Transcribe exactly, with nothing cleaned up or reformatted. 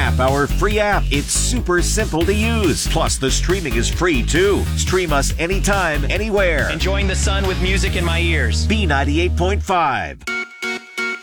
app, our free app. It's super simple to use. Plus, the streaming is free, too. Stream us anytime, anywhere. Enjoying the sun with music in my ears. B ninety-eight point five.